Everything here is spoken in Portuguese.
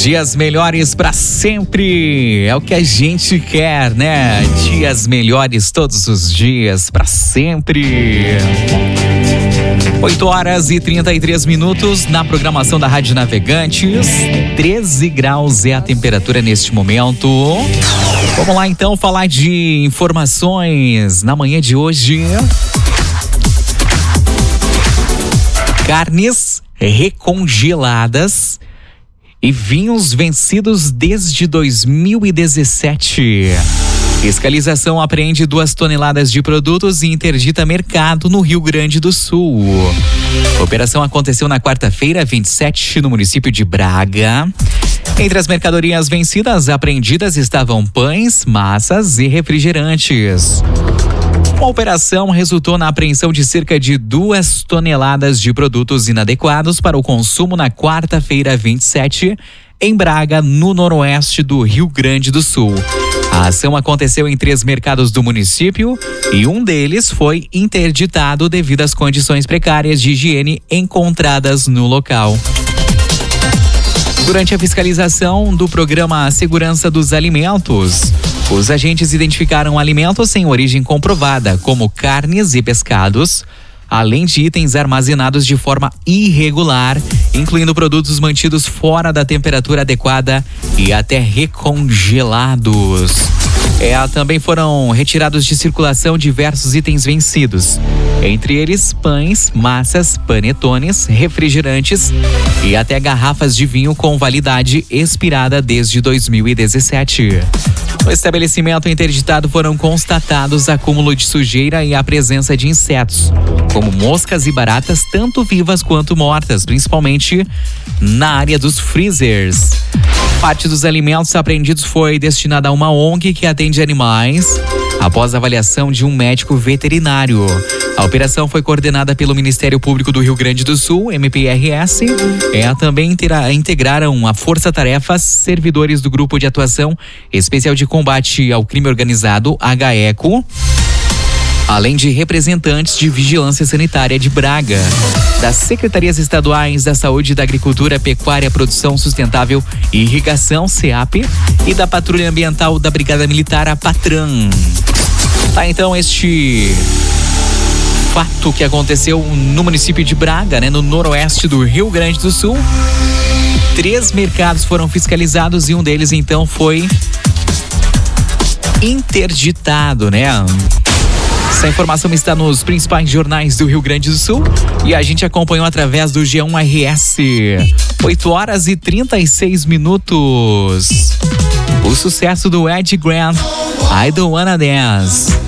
Dias melhores pra sempre, é o que a gente quer, né? Dias melhores todos os dias, pra sempre. 8h33 na programação da Rádio Navegantes. 13 graus é a temperatura neste momento. Vamos lá então falar de informações na manhã de hoje. Carnes recongeladas e vinhos vencidos desde 2017. Fiscalização apreende 2 toneladas de produtos e interdita mercado no Rio Grande do Sul. A operação aconteceu na quarta-feira, 27, no município de Braga. Entre as mercadorias vencidas, apreendidas estavam pães, massas e refrigerantes. A operação resultou na apreensão de cerca de 2 toneladas de produtos inadequados para o consumo na quarta-feira, 27, em Braga, no noroeste do Rio Grande do Sul. A ação aconteceu em 3 mercados do município e um deles foi interditado devido às condições precárias de higiene encontradas no local. Durante a fiscalização do programa Segurança dos Alimentos, os agentes identificaram alimentos sem origem comprovada, como carnes e pescados, além de itens armazenados de forma irregular, incluindo produtos mantidos fora da temperatura adequada e até recongelados. Também foram retirados de circulação diversos itens vencidos, entre eles pães, massas, panetones, refrigerantes e até garrafas de vinho com validade expirada desde 2017. No estabelecimento interditado foram constatados acúmulo de sujeira e a presença de insetos, como moscas e baratas, tanto vivas quanto mortas, principalmente na área dos freezers. Parte dos alimentos apreendidos foi destinada a uma ONG que atende animais, após a avaliação de um médico veterinário. A operação foi coordenada pelo Ministério Público do Rio Grande do Sul, MPRS. Também integraram a força-tarefa servidores do Grupo de Atuação Especial de Combate ao Crime Organizado, HECO, além de representantes de Vigilância Sanitária de Braga, das Secretarias Estaduais da Saúde, da Agricultura, Pecuária, Produção Sustentável e Irrigação, SEAP, e da Patrulha Ambiental da Brigada Militar, a Patran. Então este fato que aconteceu no município de Braga, no noroeste do Rio Grande do Sul. 3 mercados foram fiscalizados e um deles então foi interditado, Essa informação está nos principais jornais do Rio Grande do Sul e a gente acompanhou através do G1 RS. 8h36. O sucesso do Ed Grant, I Don't Wanna Dance.